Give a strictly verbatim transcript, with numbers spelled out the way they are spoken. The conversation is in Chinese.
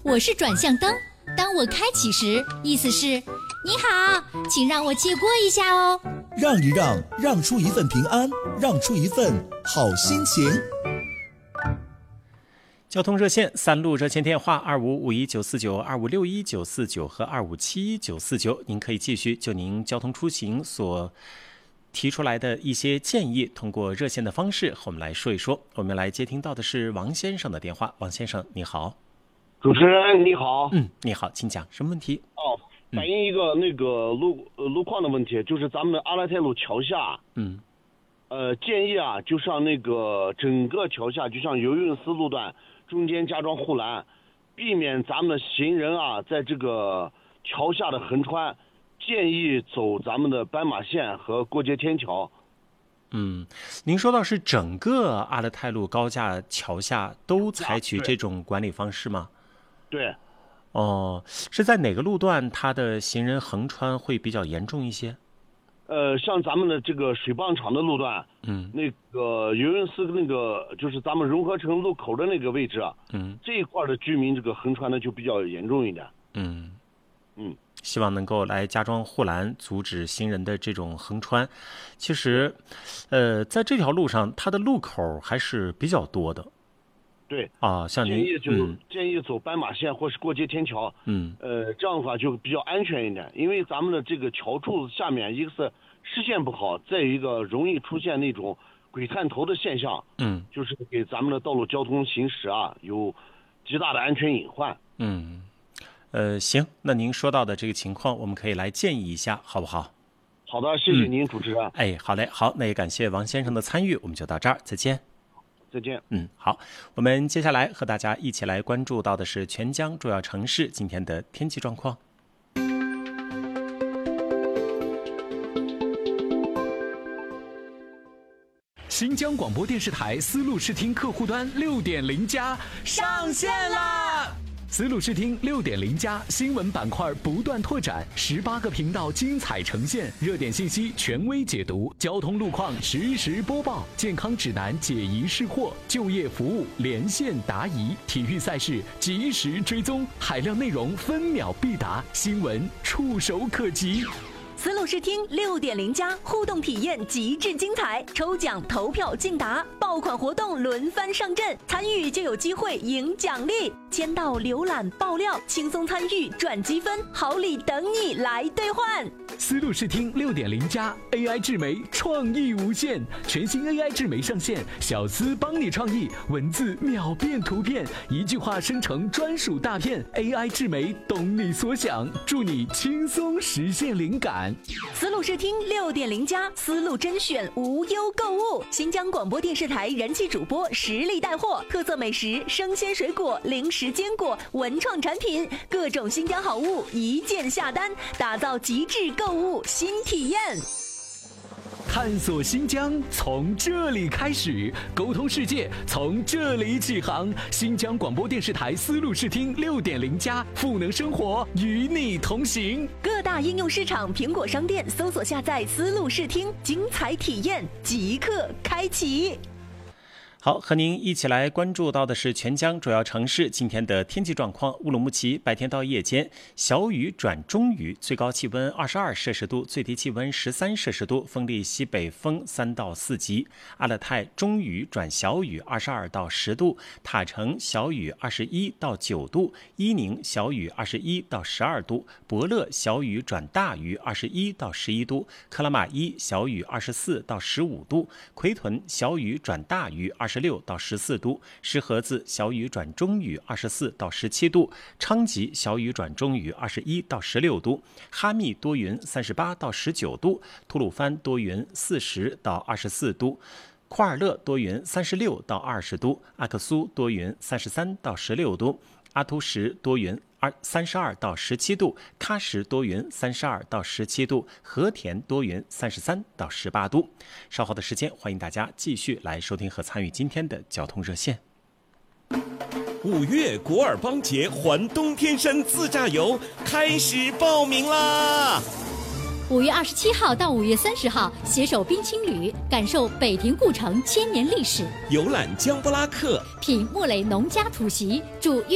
我是转向灯，当我开启时，意思是你好，请让我借过一下哦。 让一让，让出一份平安，让出一份好心情。 交通热线三路热线电话二五五一九四九、二五六一九四九和二五七一九四九，您可以继续就您交通出行所提出来的一些建议，通过热线的方式和我们来说一说。我们来接听到的是王先生的电话。王先生你好。 主持人你好。 嗯，你好，请讲，什么问题？ 哦，反映一个那个路呃路况的问题，就是咱们的阿勒泰路桥下， 嗯， 呃，建议啊，就像那个整个桥下，就像游运丝路段中间加装护栏，避免咱们的行人啊在这个桥下的横穿，建议走咱们的斑马线和过街天桥。 嗯，您说到是整个阿勒泰路高架桥下都采取这种管理方式吗？ 对。 哦，是在哪个路段它的行人横穿会比较严重一些？ 呃，像咱们的这个水泵厂的路段， 嗯， 那个游运丝那个就是咱们融合城路口的那个位置， 嗯， 这一块的居民这个横穿的就比较严重一点。 嗯嗯， 希望能够来加装护栏，阻止行人的这种横穿。其实，呃，在这条路上，它的路口还是比较多的。 对啊，像您建议就、 嗯、 建议走斑马线或是过街天桥， 嗯， 呃，这样的话就比较安全一点，因为咱们的这个桥柱子下面，一个是视线不好，再有一个容易出现那种鬼探头的现象， 嗯， 就是给咱们的道路交通行驶啊有极大的安全隐患。 嗯，呃，行，那您说到的这个情况，我们可以来建议一下，好不好？ 好的，谢谢您、嗯、主持人。 哎，好嘞，好，那也感谢王先生的参与，我们就到这儿，再见。 再见。 嗯，好，我们接下来和大家一起来关注到的是全江主要城市今天的天气状况。 新疆广播电视台丝路视听客户端 六点零 加上线啦！丝路视听 六点零 加新闻板块不断拓展，十八个频道精彩呈现，热点信息权威解读，交通路况实时播报，健康指南解疑释惑，就业服务连线答疑，体育赛事及时追踪，海量内容分秒必达，新闻触手可及。 丝路视听 六点零 加互动体验极致精彩，抽奖投票竞答，爆款活动轮番上阵，参与就有机会赢奖励。签到、浏览、爆料，轻松参与赚积分，好礼等你来兑换。 丝路视听 六点零 加 A I 智媒创意无限，全新 A I 智媒上线，小丝帮你创意，文字秒变图片，一句话生成专属大片 ，A I 智媒懂你所想，助你轻松实现灵感。 丝路视听 六点零 加丝路甄选无忧购物，新疆广播电视台人气主播实力带货，特色美食、生鲜水果、零食坚果、文创产品，各种新疆好物一键下单，打造极致购物新体验。 探索新疆从这里开始，沟通世界从这里起航。新疆广播电视台丝路视听 六点零 加赋能生活，与你同行。 各大应用市场、苹果商店搜索下载丝路视听，精彩体验即刻开启。 好，和您一起来关注到的是全江主要城市今天的天气状况。乌鲁木齐白天到夜间小雨转中雨，最高气温二十二摄氏度，最低气温十三摄氏度，风力西北风三到四级。阿勒泰中雨转小雨，二十二到十度；塔城小雨二十一到九度；伊宁小雨二十一到十二度；博乐小雨转大雨，二十一到十一度；克拉玛依小雨二十四到十五度；奎屯小雨转大雨，二十六到十四度；石河子小雨转中雨，二十四到十七度；昌吉小雨转中雨，二十一到十六度；哈密多云，三十八到十九度；吐鲁番多云，四十到二十四度；库尔勒多云，三十六到二十度；阿克苏多云，三十三到十六度；阿图什多云，二三十二到十七度；喀什多云，三十二到十七度；和田多云，三十三到十八度。稍后的时间，欢迎大家继续来收听和参与今天的交通热线。 五月果尔邦节环冬天山自驾游开始报名啦！ 五月二十七号到五月三十号，携手冰青旅，感受北庭故城千年历史， 游览江布拉克， 品木垒农家土席，祝